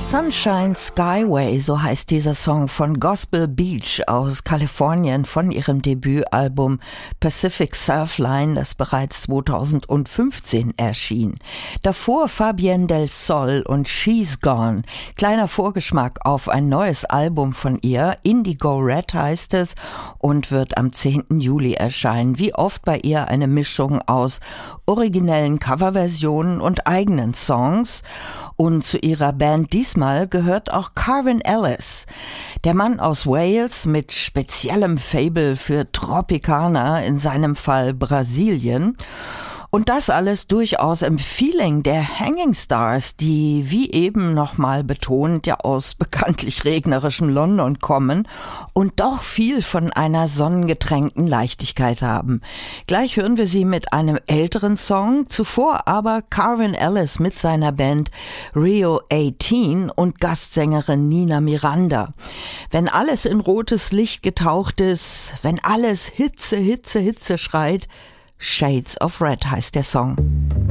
Sunshine Skyway, so heißt dieser Song von Gospel Beach aus Kalifornien von ihrem Debütalbum Pacific Surfline, das bereits 2015 erschien. Davor Fabienne Del Sol und She's Gone. Kleiner Vorgeschmack auf ein neues Album von ihr, Indigo Red heißt es und wird am 10. Juli erscheinen. Wie oft bei ihr eine Mischung aus originellen Coverversionen und eigenen Songs. Und zu ihrer Band diesmal gehört auch Carvin Ellis, der Mann aus Wales mit speziellem Faible für Tropicana, in seinem Fall Brasilien. Und das alles durchaus im Feeling der Hanging Stars, die wie eben nochmal betont ja aus bekanntlich regnerischem London kommen und doch viel von einer sonnengetränkten Leichtigkeit haben. Gleich hören wir sie mit einem älteren Song, zuvor aber Carvin Ellis mit seiner Band Rio 18 und Gastsängerin Nina Miranda. Wenn alles in rotes Licht getaucht ist, wenn alles Hitze, Hitze, Hitze schreit, Shades of Red heißt der Song.